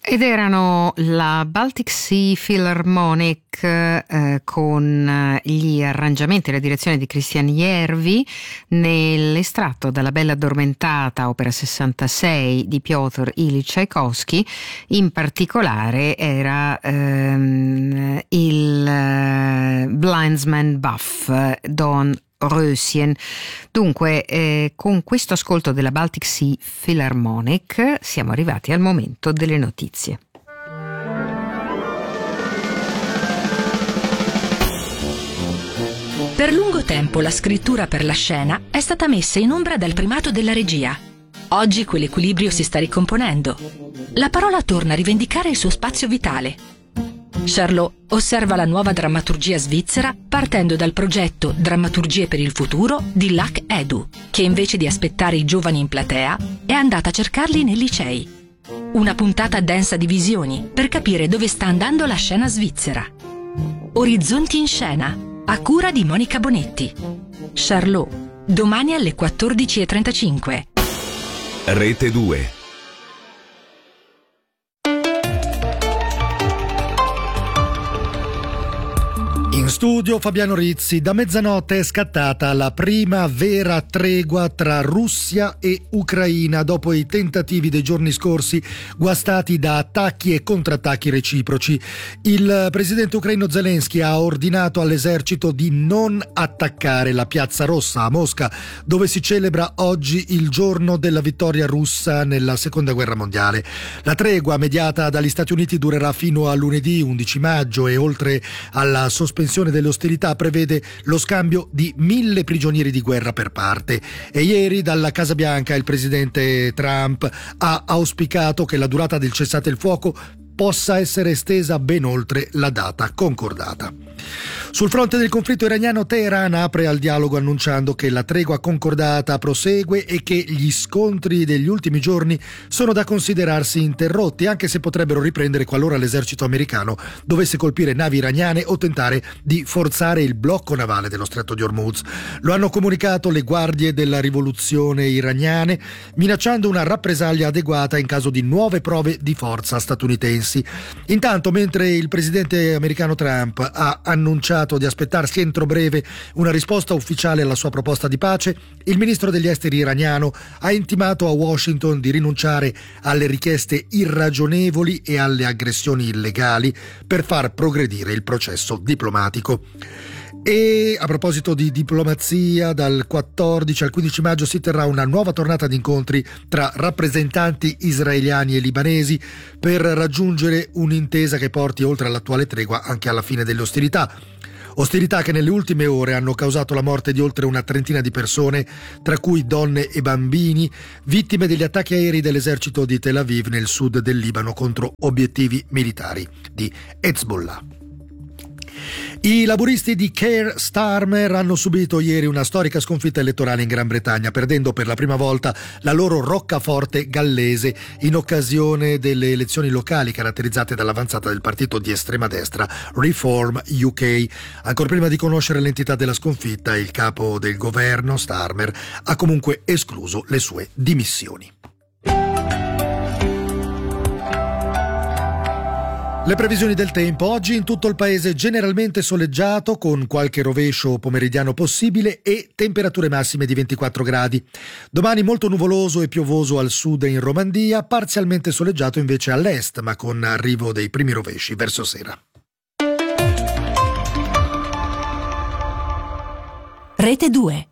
Ed erano la Baltic Sea Philharmonic con gli arrangiamenti e la direzione di Christian Järvi nell'estratto dalla Bella Addormentata, opera 66 di Piotr Ilyich Tchaikovsky. In particolare era il Blindsman Buff, Don Röschen. Dunque, con questo ascolto della Baltic Sea Philharmonic siamo arrivati al momento delle notizie. Per lungo tempo la scrittura per la scena è stata messa in ombra dal primato della regia. Oggi quell'equilibrio si sta ricomponendo. La parola torna a rivendicare il suo spazio vitale. Charlot osserva la nuova drammaturgia svizzera partendo dal progetto Drammaturgie per il futuro di Lac Edu, che invece di aspettare i giovani in platea è andata a cercarli nei licei. Una puntata densa di visioni per capire dove sta andando la scena svizzera. Orizzonti in scena, a cura di Monica Bonetti. Charlot, domani alle 14:35. Rete 2. In studio Fabiano Rizzi. Da mezzanotte è scattata la prima vera tregua tra Russia e Ucraina dopo i tentativi dei giorni scorsi guastati da attacchi e contrattacchi reciproci. Il presidente ucraino Zelensky ha ordinato all'esercito di non attaccare la Piazza Rossa a Mosca, dove si celebra oggi il giorno della vittoria russa nella Seconda Guerra Mondiale. La tregua mediata dagli Stati Uniti durerà fino a lunedì 11 maggio e oltre alla sospensione delle ostilità prevede lo scambio di 1.000 prigionieri di guerra per parte. E ieri dalla Casa Bianca il presidente Trump ha auspicato che la durata del cessate il fuoco possa essere estesa ben oltre la data concordata. Sul fronte del conflitto iraniano, Teheran apre al dialogo annunciando che la tregua concordata prosegue e che gli scontri degli ultimi giorni sono da considerarsi interrotti, anche se potrebbero riprendere qualora l'esercito americano dovesse colpire navi iraniane o tentare di forzare il blocco navale dello stretto di Hormuz. Lo hanno comunicato le guardie della rivoluzione iraniane, minacciando una rappresaglia adeguata in caso di nuove prove di forza statunitensi. Intanto, mentre il presidente americano Trump ha annunciato di aspettarsi entro breve una risposta ufficiale alla sua proposta di pace, il ministro degli esteri iraniano ha intimato a Washington di rinunciare alle richieste irragionevoli e alle aggressioni illegali per far progredire il processo diplomatico. E a proposito di diplomazia, dal 14 al 15 maggio si terrà una nuova tornata di incontri tra rappresentanti israeliani e libanesi per raggiungere un'intesa che porti oltre all'attuale tregua anche alla fine delle ostilità. Ostilità che nelle ultime ore hanno causato la morte di oltre una trentina di persone, tra cui donne e bambini, vittime degli attacchi aerei dell'esercito di Tel Aviv nel sud del Libano contro obiettivi militari di Hezbollah. I laburisti di Keir Starmer hanno subito ieri una storica sconfitta elettorale in Gran Bretagna, perdendo per la prima volta la loro roccaforte gallese in occasione delle elezioni locali caratterizzate dall'avanzata del partito di estrema destra Reform UK. Ancora prima di conoscere l'entità della sconfitta, il capo del governo, Starmer, ha comunque escluso le sue dimissioni. Le previsioni del tempo. Oggi in tutto il paese generalmente soleggiato, con qualche rovescio pomeridiano possibile e temperature massime di 24 gradi. Domani molto nuvoloso e piovoso al sud e in Romandia, parzialmente soleggiato invece all'est, ma con arrivo dei primi rovesci verso sera. Rete 2.